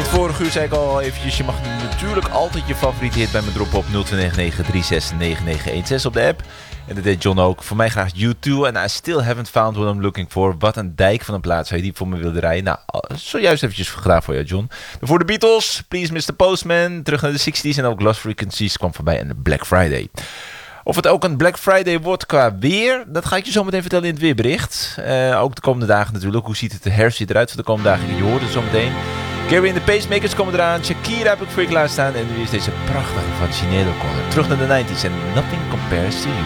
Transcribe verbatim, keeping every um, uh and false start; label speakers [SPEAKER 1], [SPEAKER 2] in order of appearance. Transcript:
[SPEAKER 1] het vorige uur zei ik al eventjes, je mag natuurlijk altijd je favoriete hit bij me droppen op nul twee negen negen drie zes negen negen een zes op de app. En dat deed John ook. Voor mij graag U twee en I still haven't found what I'm looking for. Wat een dijk van een plaats zou je die voor me wilde rijden. Nou, zojuist eventjes graag voor jou, John. Voor de Beatles, Please mister Postman. Terug naar de zestig's en ook Lost Frequencies kwam voorbij en de Black Friday. Of het ook een Black Friday wordt qua weer, dat ga ik je zo meteen vertellen in het weerbericht. Uh, ook de komende dagen natuurlijk. Hoe ziet het de herfst eruit voor de komende dagen? Je hoort het zo meteen. Gary en de Pacemakers komen eraan. Shakira heb ik voor je klaarstaan. En nu is deze prachtige van Sinead O'Connor. Terug naar de nineties en Nothing Compares to You.